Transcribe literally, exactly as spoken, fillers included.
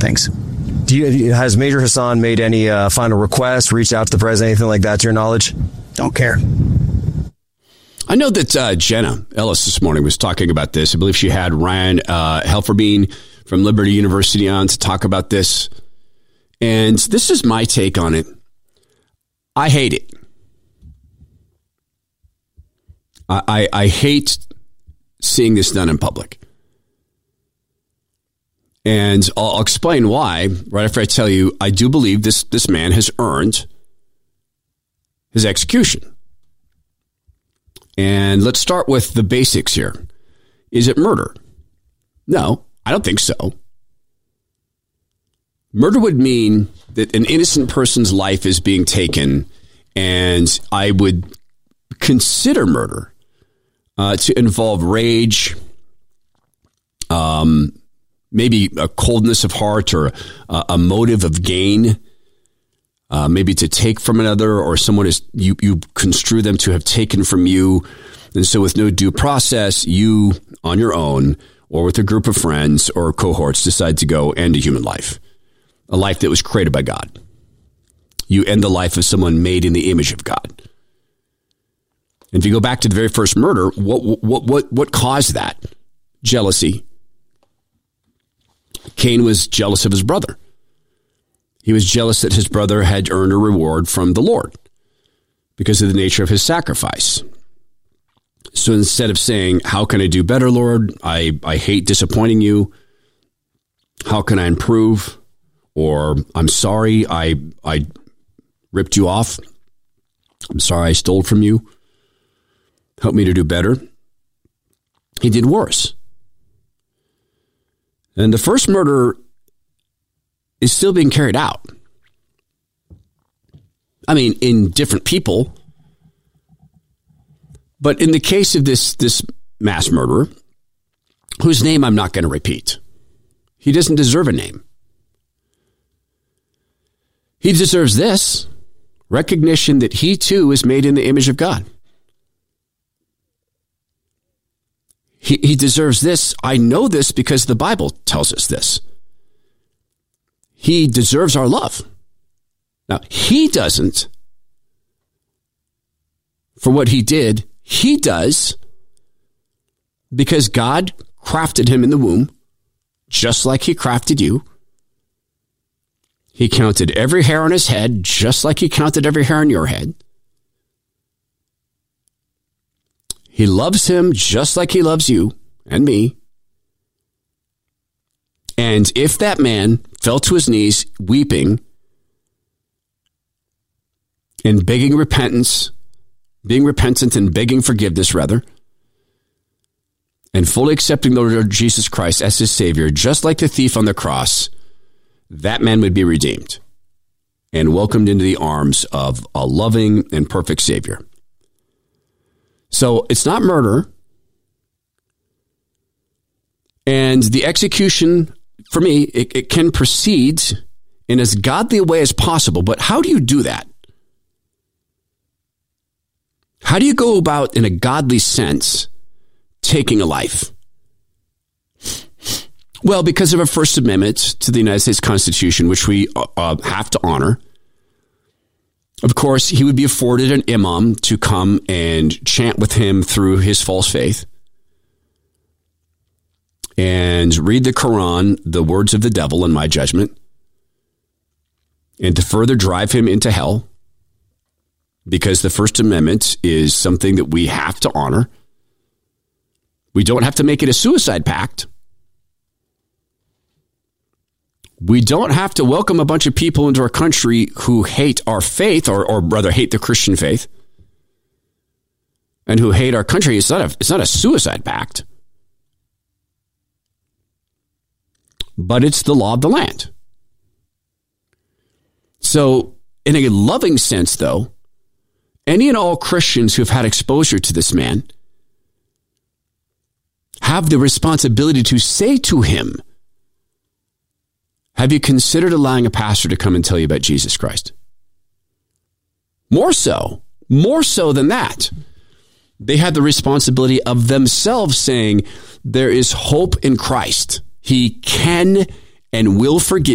things. Do you, has Major Hassan made any uh, final requests, reached out to the president, anything like that, to your knowledge? Don't care. I know that uh, Jenna Ellis this morning was talking about this. I believe she had Ryan uh, Helferbein from Liberty University on to talk about this. And this is my take on it. I hate it. I, I, I hate seeing this done in public. And I'll, I'll explain why right after I tell you I do believe this, this man has earned his execution. And let's start with the basics here. Is it murder? No, I don't think so. Murder would mean that an innocent person's life is being taken, and I would consider murder uh, to involve rage, um, maybe a coldness of heart or a, a motive of gain, uh, maybe to take from another, or someone is you you construe them to have taken from you, and so with no due process, you on your own or with a group of friends or cohorts decide to go end a human life, a life that was created by God. You end the life of someone made in the image of God. And if you go back to the very first murder, what what what what caused that? Jealousy. Cain was jealous of his brother. He was jealous that his brother had earned a reward from the Lord because of the nature of his sacrifice. So instead of saying, how can I do better, Lord? I, I hate disappointing you. How can I improve? Or I'm sorry, I I ripped you off. I'm sorry I stole from you. Help me to do better. He did worse. And the first murder is still being carried out. I mean, in different people. But in the case of this, this mass murderer, whose name I'm not going to repeat, he doesn't deserve a name. He deserves this, recognition that he too is made in the image of God. He, he deserves this. I know this because the Bible tells us this. He deserves our love. Now, he doesn't for what he did. He does because God crafted him in the womb, just like he crafted you. He counted every hair on his head, just like he counted every hair on your head. He loves him just like he loves you and me. And if that man fell to his knees weeping and begging repentance, being repentant and begging forgiveness, rather, and fully accepting the Lord Jesus Christ as his Savior, just like the thief on the cross, that man would be redeemed and welcomed into the arms of a loving and perfect Savior. So it's not murder. And the execution, for me, it, it can proceed in as godly a way as possible. But how do you do that? How do you go about, in a godly sense, taking a life? Well, because of a First Amendment to the United States Constitution, which we uh, have to honor. Of course, he would be afforded an imam to come and chant with him through his false faith and read the Quran, the words of the devil, in my judgment, and to further drive him into hell, because the First Amendment is something that we have to honor. We don't have to make it a suicide pact. We don't have to welcome a bunch of people into our country who hate our faith, or, or rather hate the Christian faith, and who hate our country. It's not a, it's not a suicide pact, but it's the law of the land. So in a loving sense, though, any and all Christians who have had exposure to this man have the responsibility to say to him, have you considered allowing a pastor to come and tell you about Jesus Christ? More so, more so than that, they had the responsibility of themselves saying, there is hope in Christ. He can and will forgive.